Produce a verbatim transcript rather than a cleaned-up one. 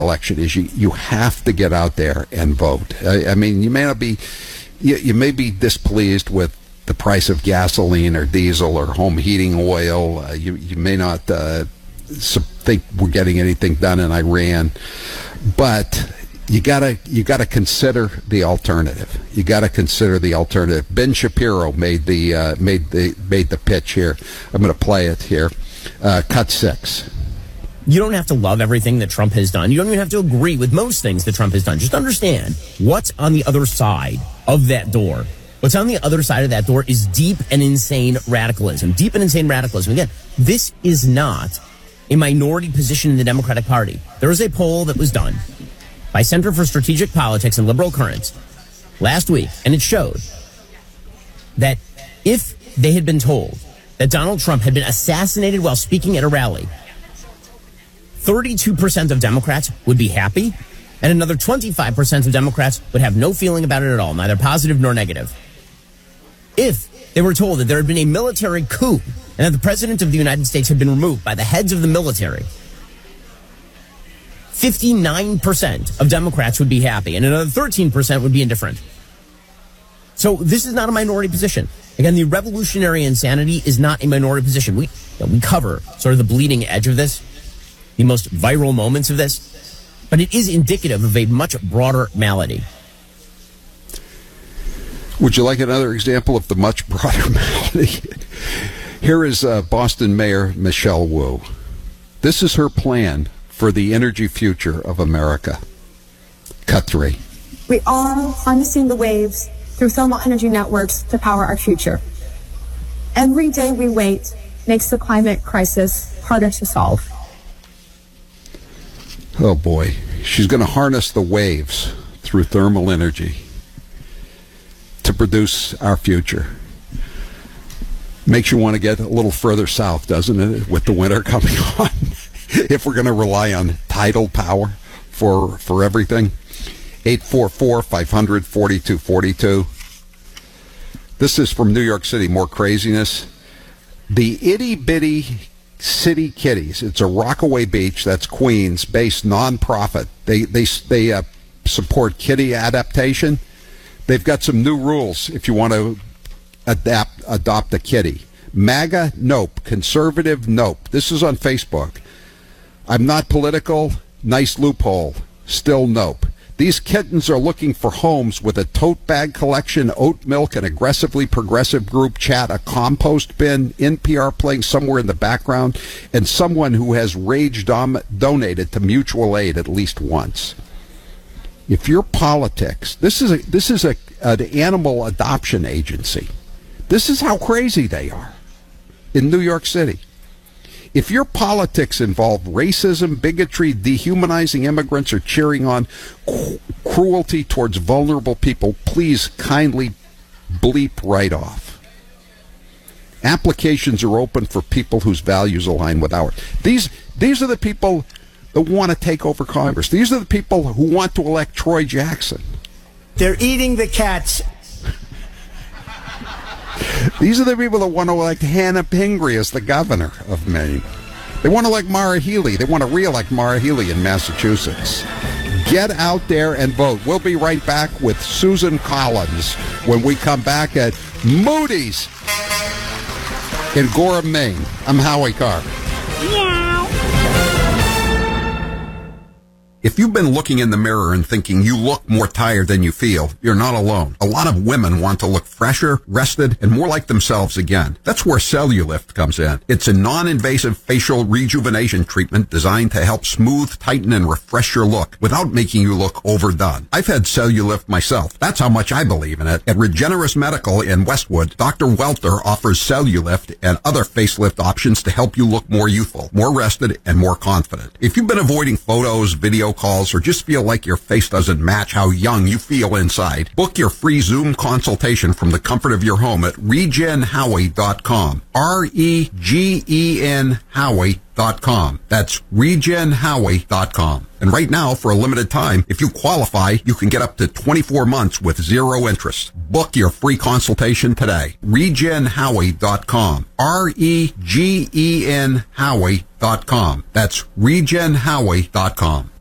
election is you, you have to get out there and vote. I, I mean, you may not be, you, you may be displeased with the price of gasoline or diesel or home heating oil. Uh, you, you may not uh, think we're getting anything done in Iran, but you gotta you gotta consider the alternative. You gotta consider the alternative. Ben Shapiro made the uh, made the made the pitch here. I'm going to play it here. Uh, cut six. You don't have to love everything that Trump has done. You don't even have to agree with most things that Trump has done. Just understand what's on the other side of that door. What's on the other side of that door is deep and insane radicalism. Deep and insane radicalism. Again, this is not a minority position in the Democratic Party. There was a poll that was done by Center for Strategic Politics and Liberal Currents last week, and it showed that if they had been told that Donald Trump had been assassinated while speaking at a rally, thirty-two percent of Democrats would be happy, and another twenty-five percent of Democrats would have no feeling about it at all, neither positive nor negative. If they were told that there had been a military coup and that the President of the United States had been removed by the heads of the military, fifty-nine percent of Democrats would be happy, and another thirteen percent would be indifferent. So this is not a minority position. Again, the revolutionary insanity is not a minority position. We, you know, we cover sort of the bleeding edge of this, the most viral moments of this, but it is indicative of a much broader malady. Would you like another example of the much broader malady? Here is uh, Boston Mayor Michelle Wu. This is her plan for the energy future of America. Cut three. We are harnessing the waves through thermal energy networks to power our future. Every day we wait makes the climate crisis harder to solve. Oh boy, she's going to harness the waves through thermal energy to produce our future. Makes you want to get a little further south, doesn't it, with the winter coming on? If we're going to rely on tidal power for for everything. eight four four, five hundred, forty-two forty-two. This is from New York City, more craziness. The itty bitty City Kitties. It's a Rockaway Beach, that's Queens, based nonprofit. They they they uh, support kitty adaptation. They've got some new rules if you want to adapt adopt a kitty. MAGA nope, conservative nope. This is on Facebook. I'm not political, nice loophole, still nope. These kittens are looking for homes with a tote bag collection, oat milk, an aggressively progressive group chat, a compost bin, N P R playing somewhere in the background, and someone who has rage dom- donated to mutual aid at least once. If your politics, this is a this is a an animal adoption agency. This is how crazy they are in New York City. If your politics involve racism, bigotry, dehumanizing immigrants, or cheering on cru- cruelty towards vulnerable people, please kindly bleep right off. Applications are open for people whose values align with ours. These these are the people that want to take over Congress. These are the people who want to elect Troy Jackson. They're eating the cats. These are the people that want to elect Hannah Pingree as the governor of Maine. They want to elect Maura Healey. They want to re-elect Maura Healey in Massachusetts. Get out there and vote. We'll be right back with Susan Collins when we come back at Moody's in Gorham, Maine. I'm Howie Carr. Yeah. If you've been looking in the mirror and thinking you look more tired than you feel, you're not alone. A lot of women want to look fresher, rested, and more like themselves again. That's where Cellulift comes in. It's a non-invasive facial rejuvenation treatment designed to help smooth, tighten, and refresh your look without making you look overdone. I've had Cellulift myself. That's how much I believe in it. At Regenerous Medical in Westwood, Doctor Welter offers Cellulift and other facelift options to help you look more youthful, more rested, and more confident. If you've been avoiding photos, video calls, or just feel like your face doesn't match how young you feel inside, book your free Zoom consultation from the comfort of your home at regen howie dot com. R E G E N Howie dot com. That's regen howie dot com. And right now, for a limited time, if you qualify, you can get up to twenty-four months with zero interest. Book your free consultation today. regen howie dot com. R E G E N Howie dot com. That's regen howie dot com.